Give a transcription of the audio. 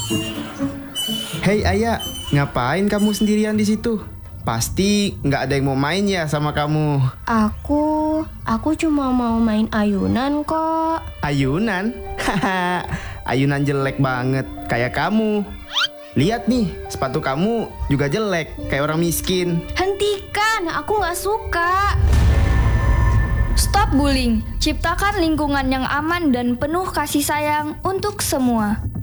Hei Ayah, ngapain kamu sendirian di situ? Pasti nggak ada yang mau main ya sama kamu. Aku cuma mau main ayunan kok. Ayunan? Haha, ayunan jelek banget, kayak kamu. Lihat nih, sepatu kamu juga jelek, kayak orang miskin. Hentikan, aku nggak suka. Stop bullying, ciptakan lingkungan yang aman dan penuh kasih sayang untuk semua.